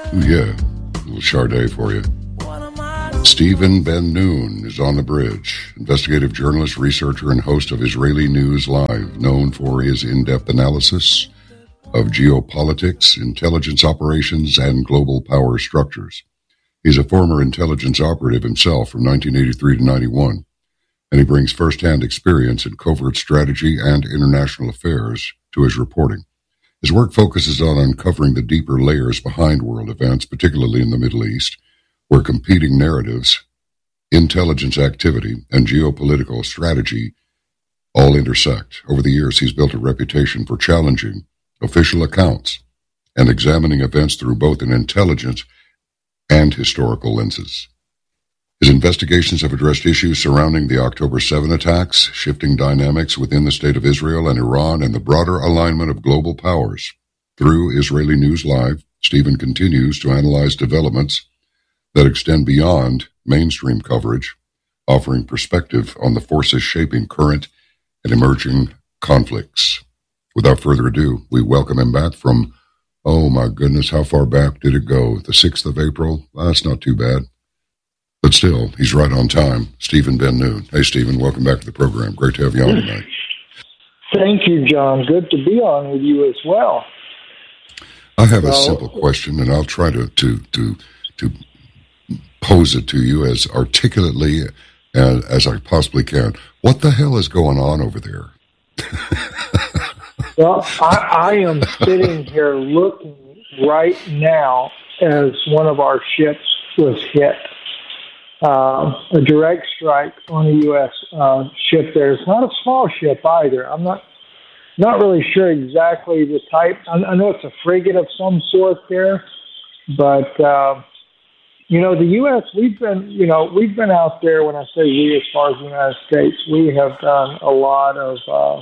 Yeah, a little Sade for you. Stephen Ben-Nun is on the bridge, investigative journalist, researcher, and host of Israeli News Live, known for his in-depth analysis of geopolitics, intelligence operations, and global power structures. He's a former intelligence operative himself from 1983 to 91, and he brings first-hand experience in covert strategy and international affairs to his reporting. His work focuses on uncovering the deeper layers behind world events, particularly in the Middle East, where competing narratives, intelligence activity, and geopolitical strategy all intersect. Over the years, he's built a reputation for challenging official accounts and examining events through both an intelligence and historical lenses. His investigations have addressed issues surrounding the October 7 attacks, shifting dynamics within the state of Israel and Iran, and the broader alignment of global powers. Through Israeli News Live, Stephen continues to analyze developments that extend beyond mainstream coverage, offering perspective on the forces shaping current and emerging conflicts. Without further ado, we welcome him back from, oh my goodness, how far back did it go? The 6th of April? That's not too bad. But still, he's right on time. Stephen Ben-Nun. Hey, Stephen, welcome back to the program. Great to have you on tonight. Thank you, John. Good to be on with you as well. I have a simple question, and I'll try to pose it to you as articulately as I possibly can. What the hell is going on over there? Well, I am sitting here looking right now as one of our ships was hit. A direct strike on a U.S. Ship there. It's not a small ship either. I'm not really sure exactly the type. I know it's a frigate of some sort there, but the U.S. we've been out there. When I say we, as far as the United States, we have done a lot of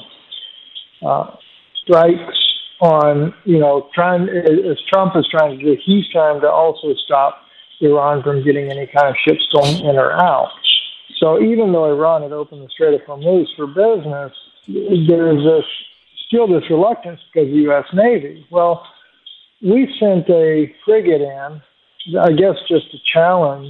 strikes on trying, as Trump is trying to do. He's trying to also stop Iran from getting any kind of ships going in or out. So even though Iran had opened the Strait of Hormuz for business, there's still this reluctance because of the U.S. Navy. Well, we sent a frigate in, I guess just to challenge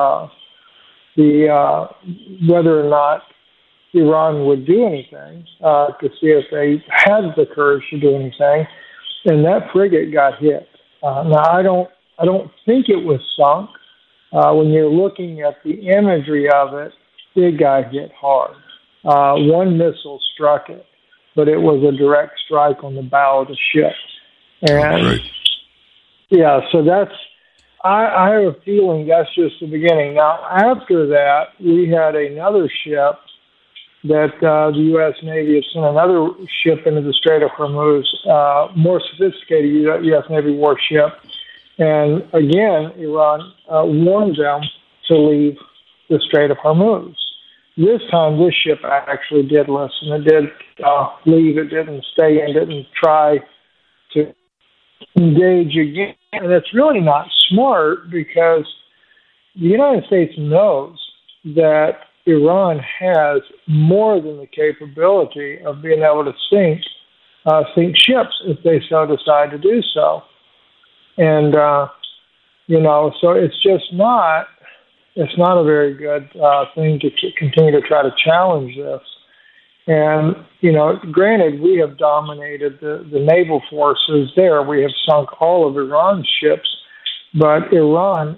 whether or not Iran would do anything, to see if they had the courage to do anything, and that frigate got hit. Now, I don't think it was sunk. When you're looking at the imagery of it, it got hit hard. One missile struck it, but it was a direct strike on the bow of the ship. And right. Yeah, so I have a feeling that's just the beginning. Now, after that, we had another ship that the U.S. Navy had sent another ship into the Strait of Hormuz, more sophisticated U.S. Navy warship. And again, Iran warned them to leave the Strait of Hormuz. This time, this ship actually did listen. It did leave. It didn't stay and didn't try to engage again. And it's really not smart because the United States knows that Iran has more than the capability of being able to sink ships if they so decide to do so. And, so it's just not a very good thing to continue to try to challenge this. And, granted, we have dominated the naval forces there. We have sunk all of Iran's ships, but Iran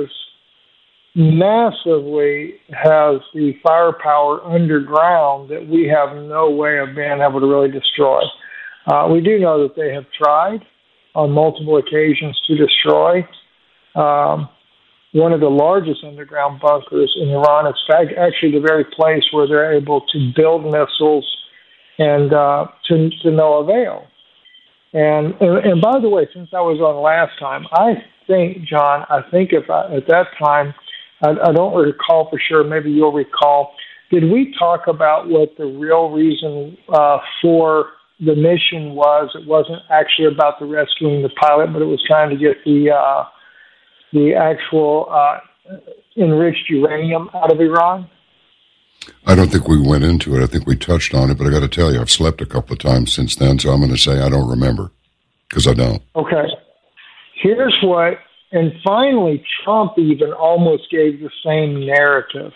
massively has the firepower underground that we have no way of being able to really destroy. We do know that they have tried on multiple occasions to destroy one of the largest underground bunkers in Iran. It's actually the very place where they're able to build missiles and to no avail. And by the way, since I was on last time, I think, John, at that time, I don't recall for sure, maybe you'll recall, did we talk about what the real reason for the mission was? It wasn't actually about the rescuing the pilot, but it was trying to get the actual enriched uranium out of Iran? I don't think we went into it. I think we touched on it, but I got to tell you, I've slept a couple of times since then, so I'm going to say I don't remember, because I don't. Okay. Here's what, And finally, Trump even almost gave the same narrative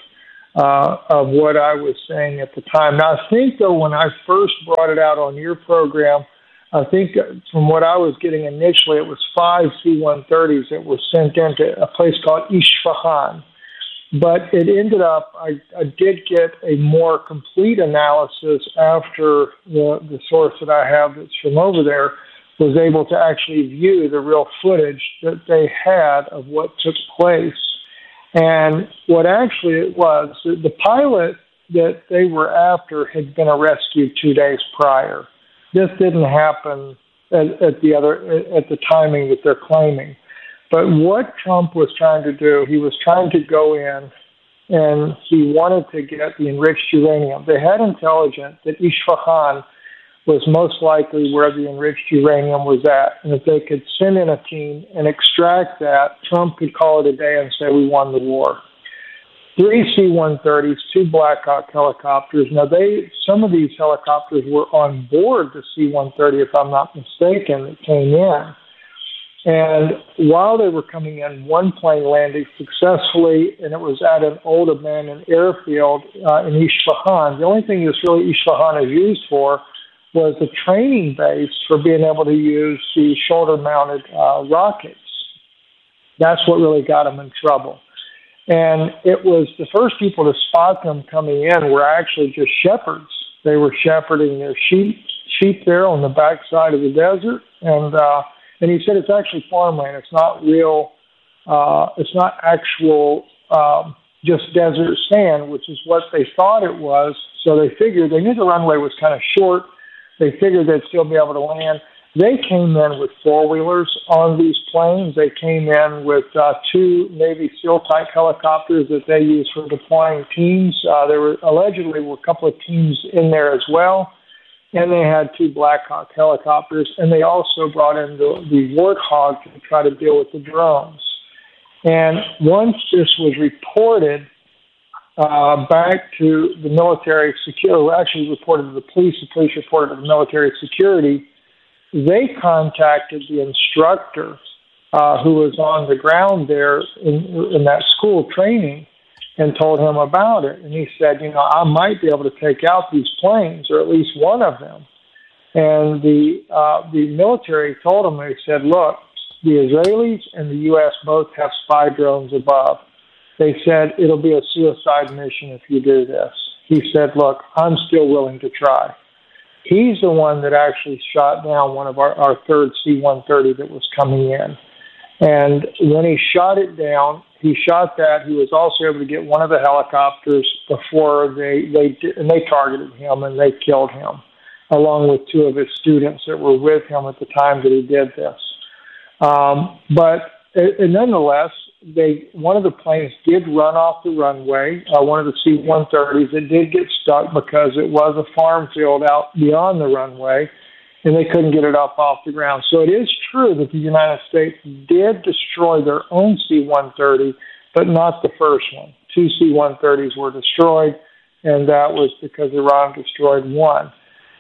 of what I was saying at the time. Now, I think, though, when I first brought it out on your program, I think from what I was getting initially, it was 5 C-130s that were sent into a place called Isfahan. But it ended up, I did get a more complete analysis after the source that I have that's from over there was able to actually view the real footage that they had of what took place. And what actually it was, the pilot that they were after had been rescued 2 days prior. This didn't happen at the timing that they're claiming. But what Trump was trying to do, he was trying to go in and he wanted to get the enriched uranium. They had intelligence that Isfahan was most likely where the enriched uranium was at. And if they could send in a team and extract that, Trump could call it a day and say, we won the war. 3 C-130s, 2 Black Hawk helicopters. Now, some of these helicopters were on board the C-130, if I'm not mistaken, that came in. And while they were coming in, one plane landed successfully, and it was at an old abandoned airfield in Isfahan. The only thing that's really Isfahan is used for was a training base for being able to use the shoulder-mounted rockets. That's what really got them in trouble. And it was the first people to spot them coming in were actually just shepherds. They were shepherding their sheep there on the backside of the desert. And he said it's actually farmland. It's not real. It's not actual just desert sand, which is what they thought it was. So they figured, they knew the runway was kind of short. They figured they'd still be able to land. They came in with four-wheelers on these planes. They came in with 2 Navy SEAL-type helicopters that they used for deploying teams. There were allegedly a couple of teams in there as well. And they had 2 Black Hawk helicopters. And they also brought in the Warthog to try to deal with the drones. And once this was reported back to the military security, actually reported to the police reported to the military security, they contacted the instructor who was on the ground there in that school training and told him about it. And he said, I might be able to take out these planes, or at least one of them. And the military told him, they said, look, the Israelis and the U.S. both have spy drones above. They said, it'll be a suicide mission if you do this. He said, look, I'm still willing to try. He's the one that actually shot down one of our third C-130 that was coming in. And when he shot it down, he shot that. He was also able to get one of the helicopters before they targeted him and they killed him, along with 2 of his students that were with him at the time that he did this. But nonetheless, one of the planes did run off the runway, one of the C-130s. It did get stuck because it was a farm field out beyond the runway, and they couldn't get it up off the ground. So it is true that the United States did destroy their own C-130, but not the first one. 2 C-130s were destroyed, and that was because Iran destroyed one.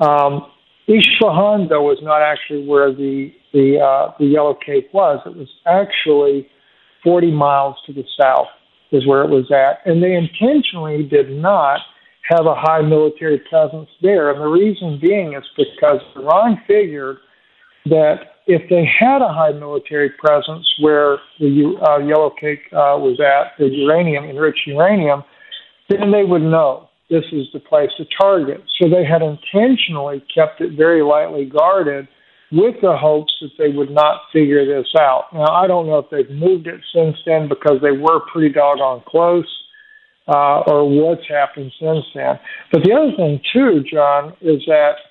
Isfahan, though, was not actually where the Yellow Cape was. It was actually 40 miles to the south is where it was at. And they intentionally did not have a high military presence there. And the reason being is because Iran figured that if they had a high military presence where the Yellow Cake was at, the enriched uranium, then they would know this is the place to target. So they had intentionally kept it very lightly guarded with the hopes that they would not figure this out. Now, I don't know if they've moved it since then because they were pretty doggone close, or what's happened since then. But the other thing, too, John, is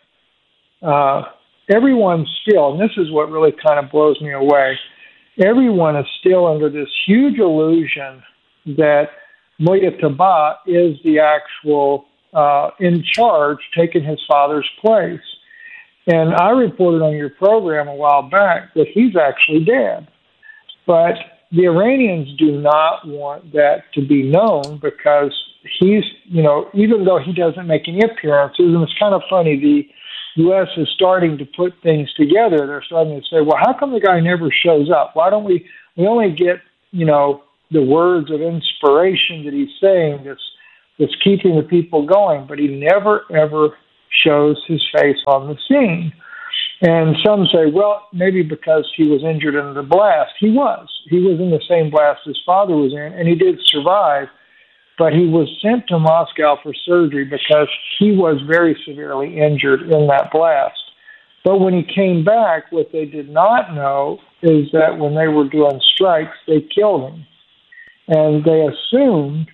that everyone still, and this is what really kind of blows me away, everyone is still under this huge illusion that Mujtaba is the actual in charge, taking his father's place. And I reported on your program a while back that he's actually dead. But the Iranians do not want that to be known because he's, even though he doesn't make any appearances, and it's kind of funny, the U.S. is starting to put things together. They're starting to say, well, how come the guy never shows up? Why don't get, the words of inspiration that he's saying that's keeping the people going, but he never, ever shows his face on the scene. And some say, well, maybe because he was injured in the blast. He was. He was in the same blast his father was in, and he did survive. But he was sent to Moscow for surgery because he was very severely injured in that blast. But when he came back, what they did not know is that when they were doing strikes, they killed him. And they assumed,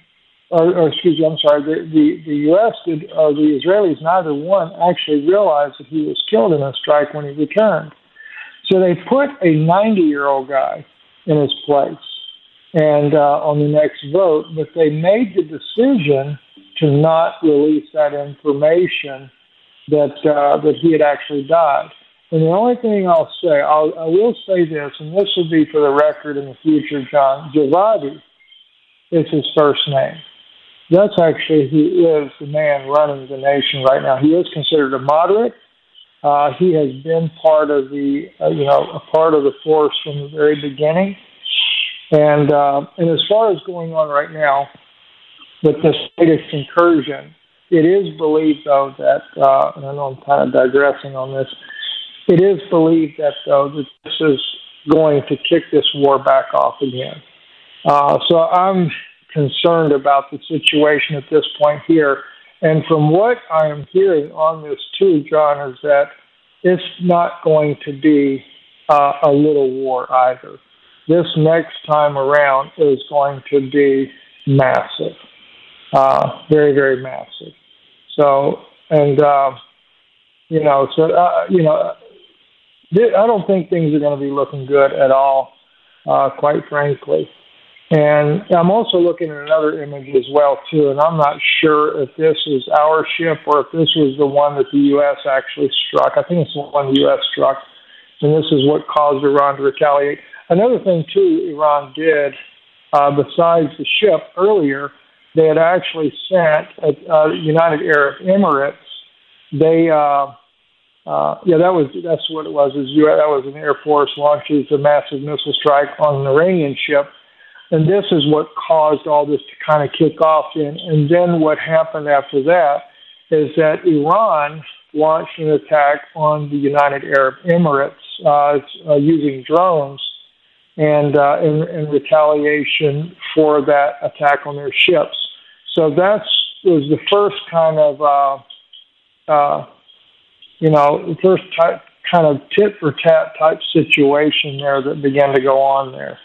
the U.S. did, or the Israelis, neither one actually realized that he was killed in a strike when he returned. So they put a 90-year-old guy in his place and on the next vote, but they made the decision to not release that information that he had actually died. And the only thing I'll say, I will say this, and this will be for the record in the future, John, Javadi is his first name. That's actually who is the man running the nation right now. He is considered a moderate. He has been part of the, a part of the force from the very beginning. And as far as going on right now with this latest incursion, it is believed, though, that, and I know I'm kind of digressing on this, it is believed that, though, that this is going to kick this war back off again. So I'm concerned about the situation at this point here. And from what I am hearing on this, too, John, is that it's not going to be a little war either. This next time around is going to be massive, very, very massive. So, and, I don't think things are going to be looking good at all, quite frankly. And I'm also looking at another image as well, too, and I'm not sure if this is our ship or if this was the one that the U.S. actually struck. I think it's the one the U.S. struck, and this is what caused Iran to retaliate. Another thing, too, Iran did, besides the ship earlier, they had actually sent United Arab Emirates. That's what it was. That was an Air Force launches a massive missile strike on an Iranian ship. And this is what caused all this to kind of kick off. And then what happened after that is that Iran launched an attack on the United Arab Emirates using drones and in retaliation for that attack on their ships. So that was the first kind of, first kind of tit-for-tat type situation there that began to go on there.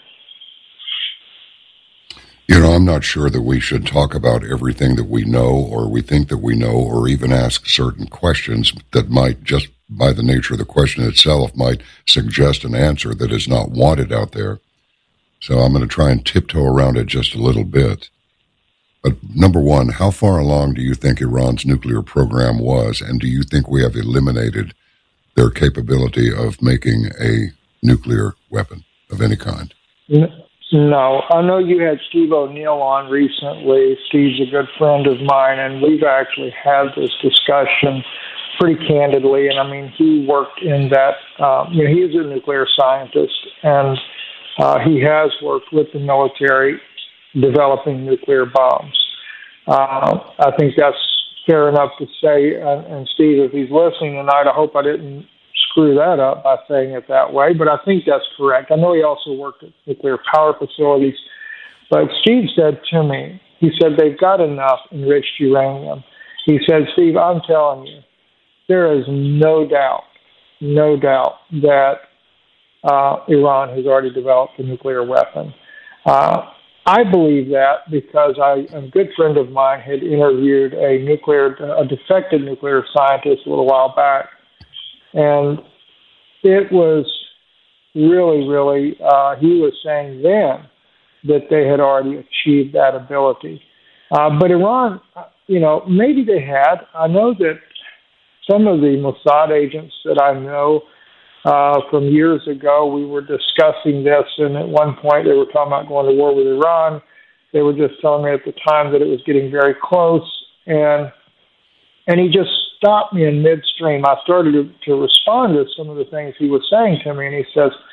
I'm not sure that we should talk about everything that we know or we think that we know or even ask certain questions that might, just by the nature of the question itself, might suggest an answer that is not wanted out there. So I'm going to try and tiptoe around it just a little bit. But number one, how far along do you think Iran's nuclear program was, and do you think we have eliminated their capability of making a nuclear weapon of any kind? No. I know you had Steve O'Neill on recently. Steve's a good friend of mine, and we've actually had this discussion pretty candidly. And, I mean, he worked in that, he is a nuclear scientist, and he has worked with the military developing nuclear bombs. I think that's fair enough to say. And Steve, if he's listening tonight, I hope I didn't screw that up by saying it that way, but I think that's correct. I know he also worked at nuclear power facilities, but Steve said to me, he said they've got enough enriched uranium. He said, Steve, I'm telling you, there is no doubt that Iran has already developed a nuclear weapon. I believe that because a good friend of mine had interviewed a defected nuclear scientist a little while back, and it was really, he was saying then that they had already achieved that ability. But Iran, maybe they had. I know that some of the Mossad agents that I know from years ago, we were discussing this, and at one point they were talking about going to war with Iran. They were just telling me at the time that it was getting very close, and he just stopped me in midstream. I started to respond to some of the things he was saying to me, and he says,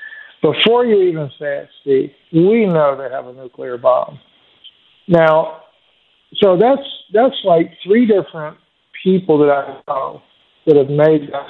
Before you even say it, Steve, we know they have a nuclear bomb. Now, so that's like three different people that I know that have made that